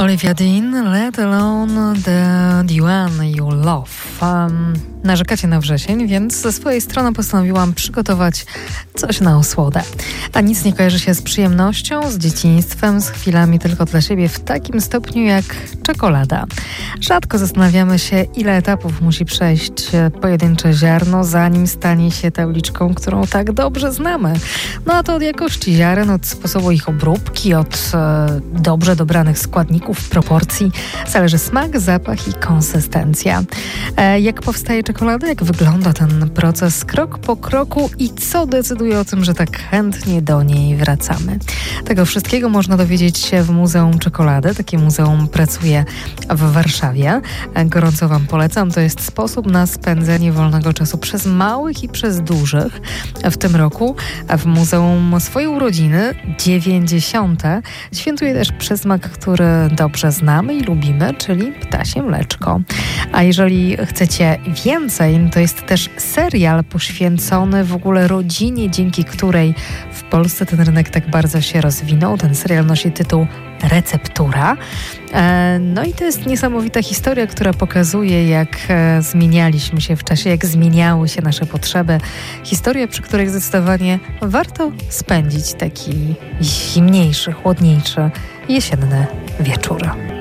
Olivia Dean, Let Alone the One You Love. Narzekacie na wrzesień, więc ze swojej strony postanowiłam przygotować coś na osłodę. A nic nie kojarzy się z przyjemnością, z dzieciństwem, z chwilami tylko dla siebie w takim stopniu jak czekolada. Rzadko zastanawiamy się, ile etapów musi przejść pojedyncze ziarno, zanim stanie się tabliczką, którą tak dobrze znamy. No a to od jakości ziaren, od sposobu ich obróbki, od dobrze dobranych składników, proporcji zależy smak, zapach i konsystencja. Jak powstaje czekolada? Jak wygląda ten proces krok po kroku i co decyduje o tym, że tak chętnie do niej wracamy? Tego wszystkiego można dowiedzieć się w Muzeum Czekolady. Takie muzeum pracuje w Warszawie. Gorąco Wam polecam. To jest sposób na spędzenie wolnego czasu przez małych i przez dużych. W tym roku w muzeum swoje urodziny, 90. świętuje też przysmak, który dobrze znamy i lubimy, czyli ptasie mleczko. A jeżeli chcecie więcej, to jest też serial poświęcony w ogóle rodzinie, dzięki której w Polsce ten rynek tak bardzo się rozwinął. Ten serial nosi tytuł Receptura. No i to jest niesamowita historia, która pokazuje, jak zmienialiśmy się w czasie, jak zmieniały się nasze potrzeby. Historia, przy której zdecydowanie warto spędzić taki zimniejszy, chłodniejszy, jesienny wieczór.